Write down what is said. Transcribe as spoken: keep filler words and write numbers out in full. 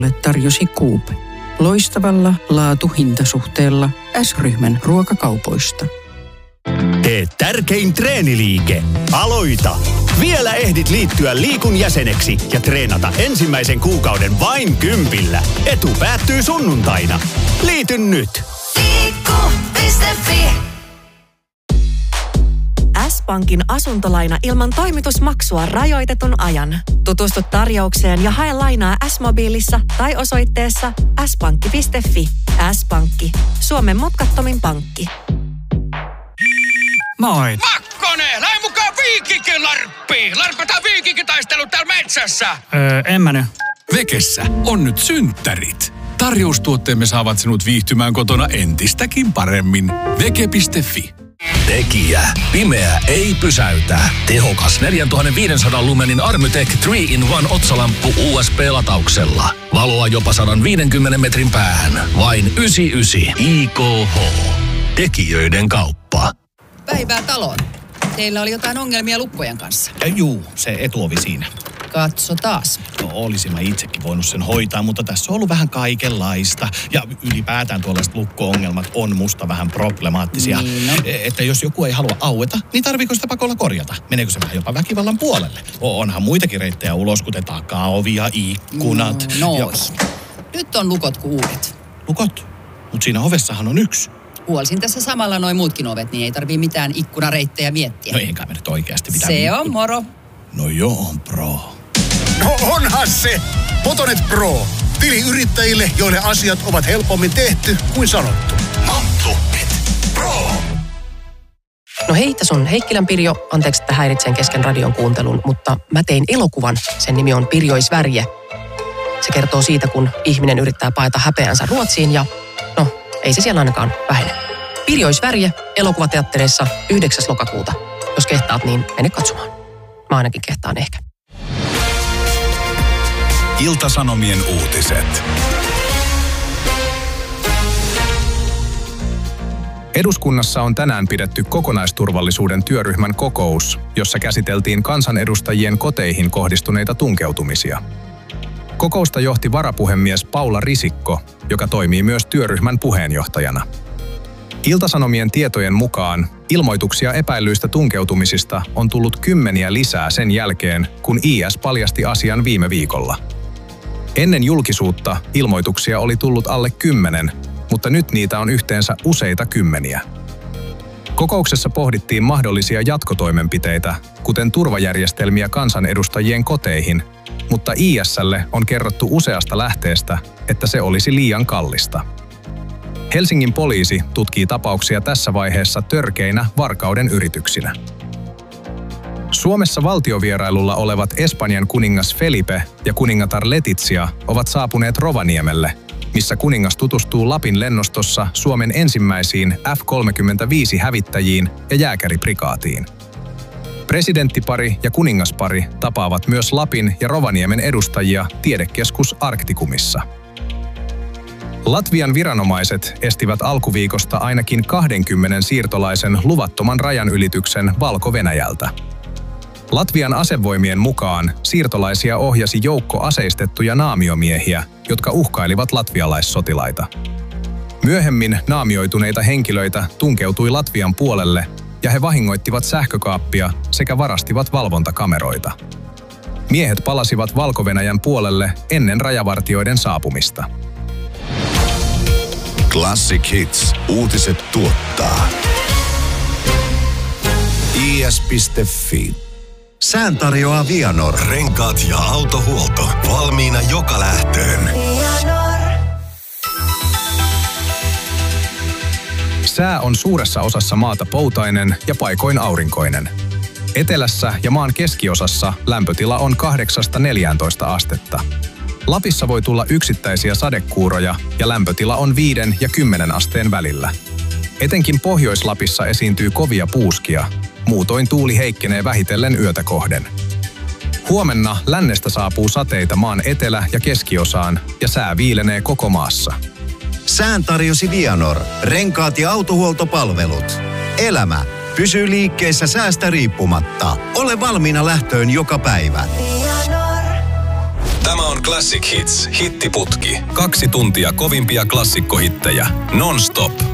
tarjosi Coop. Loistavalla laatu-hintasuhteella S-ryhmän ruokakaupoista. Tee tärkein treeniliike. Aloita! Vielä ehdit liittyä Liikun jäseneksi ja treenata ensimmäisen kuukauden vain kympillä. Etu päättyy sunnuntaina. Liity nyt! Liikku piste fi S-Pankin asuntolaina ilman toimitusmaksua rajoitetun ajan. Tutustu tarjoukseen ja hae lainaa S-mobiilissa tai osoitteessa s pankki piste fi. S-Pankki. Suomen mutkattomin pankki. Moi. Makkonen, lähde mukaan Viikinkin larppiin. Larpataan viikinkitaistelu täällä metsässä. Öö, en mä nyt. Vekessä on nyt synttärit. Tarjoustuotteemme saavat sinut viihtymään kotona entistäkin paremmin. Veke piste fi. Tekijä. Pimeä ei pysäytä. Tehokas neljätuhattaviisisataa lumenin Armytech kolme in yksi otsalamppu U S B-latauksella. Valoa jopa sata viisikymmentä metrin päähän. Vain yhdeksänkymmentäyhdeksän I K H. Tekijöiden kauppa. Päivää taloon. Teillä oli jotain ongelmia lukkojen kanssa. Ja juu, se etuovi siinä. Katso taas. No, olisin mä itsekin voinut sen hoitaa, mutta tässä on ollut vähän kaikenlaista. Ja ylipäätään tuollaiset lukko-ongelmat on musta vähän problemaattisia. Niin no. Että jos joku ei halua aueta, niin tarviiko sitä pakolla korjata? Meneekö se vähän jopa väkivallan puolelle? Onhan muitakin reittejä ulos, kuten takaovi ja ikkunat. No, noin. Ja... Nyt on lukot kuin uudet. Lukot? Mut siinä ovessahan on yksi. Huolisin tässä samalla noin muutkin ovet, niin ei tarvii mitään ikkunareittejä miettiä. No eikä me nyt oikeasti mitään. Se on moro. No joo, on pro. No onhan se! Motonet Pro. Tili yrittäjille, joille asiat ovat helpommin tehty kuin sanottu. Motonet Pro. No hei, tässä on Heikkilän Pirjo. Anteeksi, että häiritsen kesken radion kuuntelun, mutta mä tein elokuvan. Sen nimi on Pirjoisvärje. Se kertoo siitä, kun ihminen yrittää paeta häpeänsä Ruotsiin ja no, ei se siellä ainakaan vähene. Pirjoisvärje elokuvateattereissa yhdeksäs lokakuuta. Jos kehtaat, niin mene katsomaan. Mä ainakin kehtaan ehkä. Ilta-Sanomien uutiset. Eduskunnassa on tänään pidetty kokonaisturvallisuuden työryhmän kokous, jossa käsiteltiin kansanedustajien koteihin kohdistuneita tunkeutumisia. Kokousta johti varapuhemies Paula Risikko, joka toimii myös työryhmän puheenjohtajana. Ilta-Sanomien tietojen mukaan ilmoituksia epäillyistä tunkeutumisista on tullut kymmeniä lisää sen jälkeen, kun I S paljasti asian viime viikolla. Ennen julkisuutta ilmoituksia oli tullut alle kymmenen, mutta nyt niitä on yhteensä useita kymmeniä. Kokouksessa pohdittiin mahdollisia jatkotoimenpiteitä, kuten turvajärjestelmiä kansanedustajien koteihin, mutta I S:lle on kerrottu useasta lähteestä, että se olisi liian kallista. Helsingin poliisi tutkii tapauksia tässä vaiheessa törkeinä varkauden yrityksinä. Suomessa valtiovierailulla olevat Espanjan kuningas Felipe ja kuningatar Letizia ovat saapuneet Rovaniemelle, missä kuningas tutustuu Lapin lennostossa Suomen ensimmäisiin F kolmekymmentäviisi-hävittäjiin ja jääkäriprikaatiin. Presidenttipari ja kuningaspari tapaavat myös Lapin ja Rovaniemen edustajia tiedekeskus Arktikumissa. Latvian viranomaiset estivät alkuviikosta ainakin kaksikymmentä siirtolaisen luvattoman rajanylityksen Valko-Venäjältä. Latvian asevoimien mukaan siirtolaisia ohjasi joukko aseistettuja naamiomiehiä, jotka uhkailivat latvialaissotilaita. Myöhemmin naamioituneita henkilöitä tunkeutui Latvian puolelle ja he vahingoittivat sähkökaappia sekä varastivat valvontakameroita. Miehet palasivat Valko-Venäjän puolelle ennen rajavartioiden saapumista. Classic Hits. Uutiset tuottaa. I S piste fi. Sään tarjoaa Vianor. Renkaat ja autohuolto. Valmiina joka lähtöön. Sää on suuressa osassa maata poutainen ja paikoin aurinkoinen. Etelässä ja maan keskiosassa lämpötila on kahdeksasta neljääntoista astetta. Lapissa voi tulla yksittäisiä sadekuuroja ja lämpötila on viiden ja kymmenen asteen välillä. Etenkin Pohjois-Lapissa esiintyy kovia puuskia, muutoin tuuli heikkenee vähitellen yötä kohden. Huomenna lännestä saapuu sateita maan etelä- ja keskiosaan ja sää viilenee koko maassa. Sään tarjosi Vianor. Renkaat ja autohuoltopalvelut. Elämä pysyy liikkeessä säästä riippumatta. Ole valmiina lähtöön joka päivä. Tämä on Classic Hits, hittiputki. Kaksi tuntia kovimpia klassikkohittejä, non-stop.